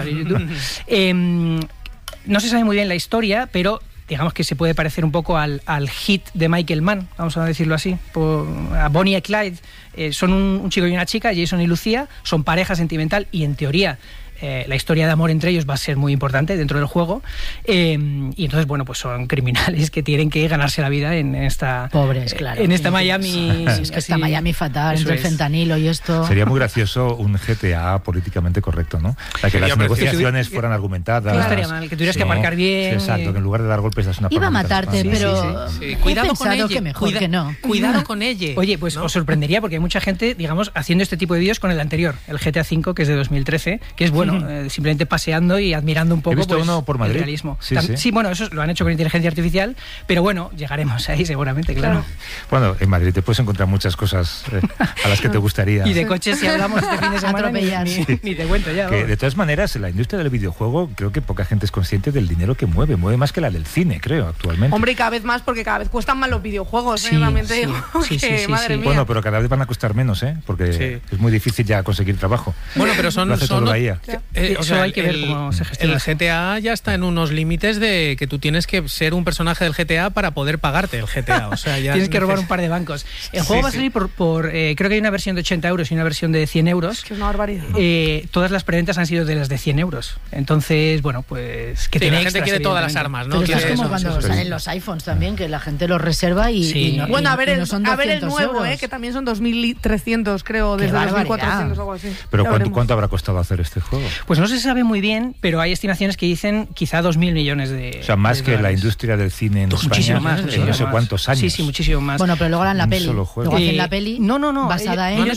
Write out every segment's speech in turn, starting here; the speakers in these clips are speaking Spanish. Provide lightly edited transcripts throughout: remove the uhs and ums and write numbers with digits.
YouTube. No se sabe muy bien la historia, pero digamos que se puede parecer un poco al hit de Michael Mann, vamos a decirlo así, a Bonnie y Clyde. Son un chico y una chica, Jason y Lucía, son pareja sentimental y en teoría la historia de amor entre ellos va a ser muy importante dentro del juego, y entonces, bueno, pues son criminales que tienen que ganarse la vida en esta... Pobres, claro. En esta Miami... Es que está Miami fatal, entre el fentanilo y esto... Sería muy gracioso un GTA políticamente correcto, ¿no? Para que las negociaciones fueran argumentadas. No estaría mal, que tuvieras que aparcar bien. Sí, exacto, que en lugar de dar golpes das una Iba a matarte, pero... Cuidado con ella. Que mejor que no. Cuidado con ella. Oye, pues os sorprendería porque hay mucha gente, digamos, haciendo este tipo de vídeos con el anterior, el GTA V, que es de 2013, que es bueno, simplemente paseando y admirando un poco. He visto uno por Madrid. El realismo. Sí, sí, bueno, eso lo han hecho con inteligencia artificial, pero bueno, llegaremos ahí seguramente, claro. Bueno, en Madrid te puedes encontrar muchas cosas a las que te gustaría. Y de coches, si hablamos este fin de semana, ni te cuento ya. Que, de todas maneras, la industria del videojuego, creo que poca gente es consciente del dinero que mueve más que la del cine, creo, actualmente. Hombre, y cada vez más, porque cada vez cuestan más los videojuegos, realmente digo que, madre mía. Bueno, pero cada vez van a costar menos, porque es muy difícil ya conseguir trabajo. Bueno, pero son la IA. O sea, hay que ver cómo se gestiona. El GTA ya está en unos límites de que tú tienes que ser un personaje del GTA para poder pagarte el GTA. O sea, ya tienes que robar un par de bancos. El juego va a salir por creo que hay una versión de 80 euros y una versión de 100 euros. Es que es una barbaridad. Todas las preventas han sido de las de 100 euros. Entonces, bueno, pues... que la gente quiere todas las armas, ¿no? Pero es como cuando salen los iPhones también, que la gente los reserva y no, bueno, a ver el nuevo, euros. que también son 2.300, creo, desde 2.400 o algo así. Pero ¿cuánto habrá costado hacer este juego? Pues no se sabe muy bien, pero hay estimaciones que dicen quizá 2.000 millones de... O sea, más que la industria del cine en España en no sé cuántos años. Sí, muchísimo más. Bueno, pero luego harán la peli. Luego hacen la peli basada en...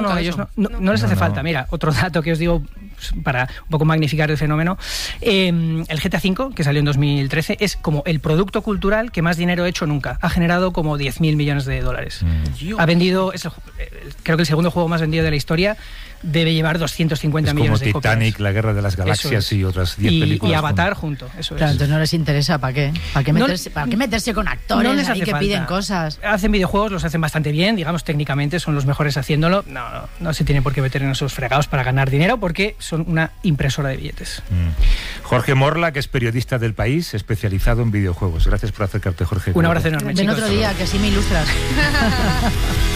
No les hace falta. Mira, otro dato que os digo para un poco magnificar el fenómeno. El GTA V, que salió en 2013, es como el producto cultural que más dinero ha hecho nunca. Ha generado como 10.000 millones de dólares. Ha vendido, creo que el segundo juego más vendido de la historia, debe llevar 250 millones de copias. Como Titanic, La Guerra de las Galaxias y otras 10 películas. Y Avatar junto, eso claro, es. entonces no les interesa, ¿para qué? ¿Para qué meterse con actores ahí que piden cosas? Hacen videojuegos, los hacen bastante bien, digamos, técnicamente son los mejores haciéndolo. No se tiene por qué meter en esos fregados para ganar dinero porque son una impresora de billetes. Jorge Morla, que es periodista del País, especializado en videojuegos. Gracias por acercarte, Jorge. Un abrazo enorme, chicos. Ven otro día, que así me ilustras.